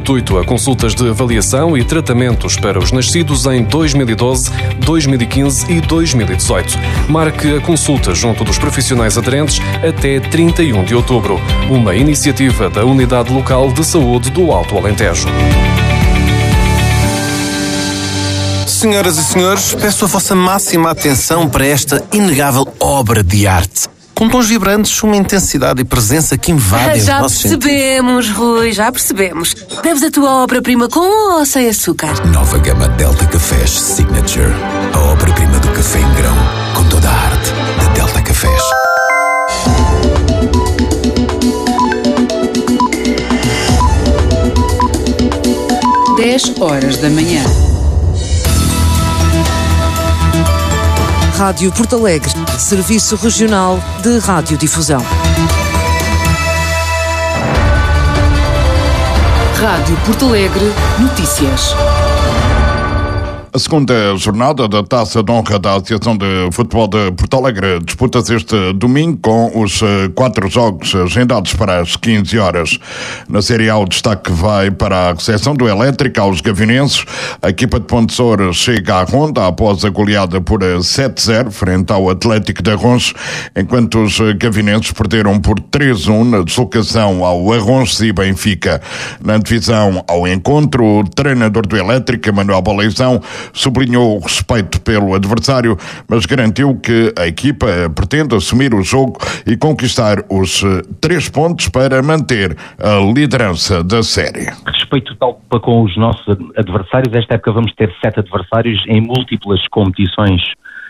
gratuito a consultas de avaliação e tratamentos para os nascidos em 2012, 2015 e 2018. Marque a consulta junto dos profissionais aderentes até 31 de outubro. Uma iniciativa da Unidade Local de Saúde do Alto Alentejo. Senhoras e senhores, peço a vossa máxima atenção para esta inegável obra de arte. Com tons vibrantes, uma intensidade e presença que invadem os nossos sentidos. Já percebemos, Rui, já percebemos. Deves a tua obra-prima com ou sem açúcar? Nova gama Delta Cafés Signature. A obra-prima do café em grão, com toda a arte de Delta Cafés. (10h) Rádio Porto Alegre, Serviço Regional de Radiodifusão. Rádio Porto Alegre, notícias. A segunda jornada da Taça de Honra da Associação de Futebol de Porto Alegre disputa-se este domingo com os 4 jogos agendados para as 15 horas. Na Série A, o destaque vai para a recepção do Elétrica aos Gavinenses. A equipa de Pontessor chega à ronda após a goleada por 7-0 frente ao Atlético de Arronches, enquanto os Gavinenses perderam por 3-1 na deslocação ao Arronches e Benfica. Na divisão ao encontro, o treinador do Elétrica, Manuel Baleizão, sublinhou o respeito pelo adversário, mas garantiu que a equipa pretende assumir o jogo e conquistar os 3 pontos para manter a liderança da série. Respeito total para com os nossos adversários. Esta época vamos ter 7 adversários em múltiplas competições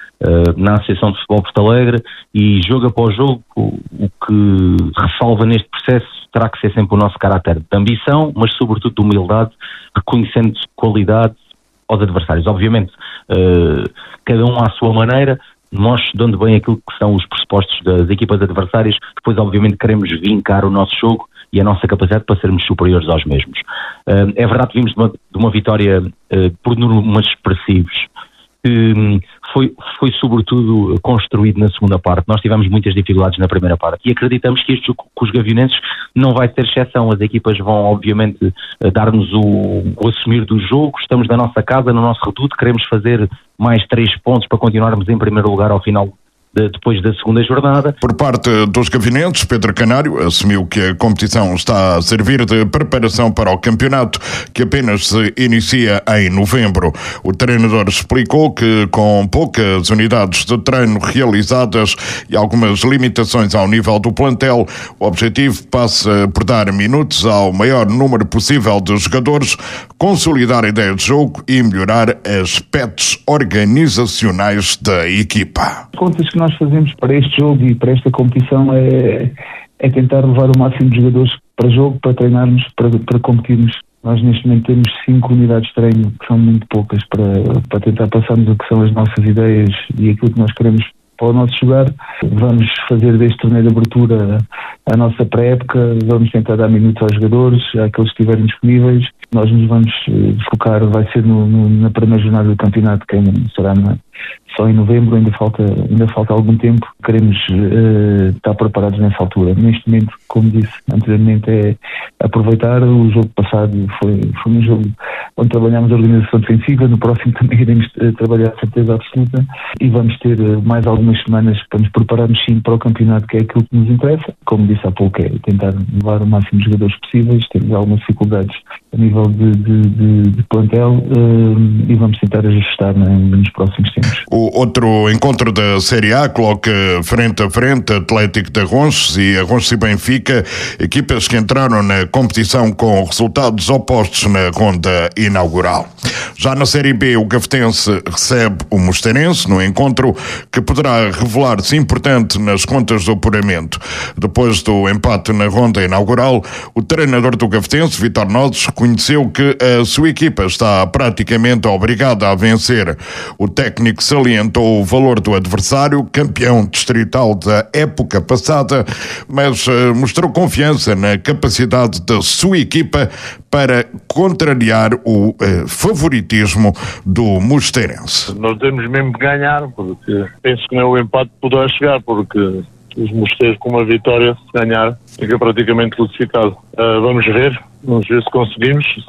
na Associação de Futebol Porto Alegre, e jogo após jogo o que ressalva neste processo terá que ser sempre o nosso caráter de ambição, mas sobretudo de humildade, reconhecendo qualidade aos adversários. Obviamente, cada um à sua maneira, nós estudando bem aquilo que são os pressupostos das equipas adversárias, depois obviamente queremos vincar o nosso jogo e a nossa capacidade para sermos superiores aos mesmos. É verdade que vimos de uma vitória por números expressivos, que foi sobretudo construído na segunda parte. Nós tivemos muitas dificuldades na primeira parte e acreditamos que este jogo com os Gavinenses não vai ter exceção. As equipas vão obviamente dar-nos o assumir do jogo. Estamos na nossa casa, no nosso reduto, queremos fazer mais 3 pontos para continuarmos em primeiro lugar ao final depois da segunda jornada. Por parte dos Gavinenses, Pedro Canário assumiu que a competição está a servir de preparação para o campeonato, que apenas se inicia em novembro. O treinador explicou que, com poucas unidades de treino realizadas e algumas limitações ao nível do plantel, o objetivo passa por dar minutos ao maior número possível de jogadores, consolidar a ideia de jogo e melhorar aspectos organizacionais da equipa. Contas que nós fazemos para este jogo e para esta competição é tentar levar o máximo de jogadores para jogo, para treinarmos, para competirmos. Nós neste momento temos 5 unidades de treino, que são muito poucas, para tentar passarmos o que são as nossas ideias e aquilo que nós queremos para o nosso jogar. Vamos fazer deste torneio de abertura a nossa pré-época, vamos tentar dar minutos aos jogadores, àqueles que estiverem disponíveis. Nós nos vamos focar, vai ser na primeira jornada do campeonato, que será só em novembro, ainda falta algum tempo. Queremos estar preparados nessa altura. Neste momento, como disse anteriormente, é aproveitar. O jogo passado foi um jogo onde trabalhámos a organização defensiva. No próximo também iremos trabalhar a certeza absoluta e vamos ter mais algumas semanas para nos prepararmos sim para o campeonato, que é aquilo que nos interessa. Como disse há pouco, é tentar levar o máximo de jogadores possíveis. Temos algumas dificuldades a nível de plantel e vamos tentar ajustar nos próximos tempos. O outro encontro da Série A coloca frente a frente Atlético de Arronches e Benfica, equipas que entraram na competição com resultados opostos na ronda inaugural. Já na Série B, o Gafetense recebe o Mosteirense no encontro que poderá revelar-se importante nas contas do apuramento. Depois do empate na ronda inaugural, o treinador do Gafetense, Vítor Nozes, reconheceu que a sua equipa está praticamente obrigada a vencer. O técnico salientou o valor do adversário, campeão distrital da época passada, mas mostrou confiança na capacidade da sua equipa para contrariar o favoritismo do Mosteirense. Nós temos mesmo de ganhar, porque penso que nem o empate poderá chegar, porque os Mosteiros com uma vitória, se ganhar, fica praticamente classificado. Vamos ver se conseguimos.